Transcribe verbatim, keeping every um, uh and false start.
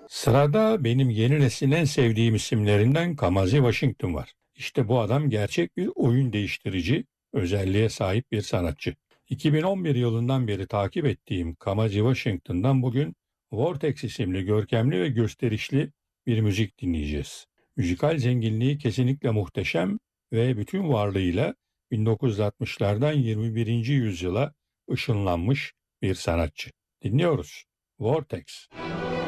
Sırada benim yeni neslin en sevdiğim isimlerinden Kamasi Washington var. İşte bu adam gerçek bir oyun değiştirici özelliğe sahip bir sanatçı. iki bin on bir yılından beri takip ettiğim Kamasi Washington'dan bugün Vortex isimli görkemli ve gösterişli bir müzik dinleyeceğiz. Müzikal zenginliği kesinlikle muhteşem ve bütün varlığıyla bin dokuz yüz altmışlardan yirmi birinci yüzyıla ışınlanmış bir sanatçı. Dinliyoruz. Vortex.